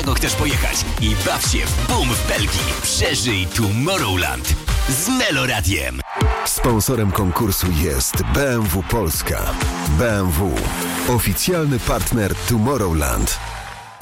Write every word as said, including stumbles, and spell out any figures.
daleko chcesz pojechać i baw się w boom w Belgii. Przeżyj Tomorrowland z Meloradiem. Sponsorem konkursu jest B M W Polska. B M W. Oficjalny partner Tomorrowland.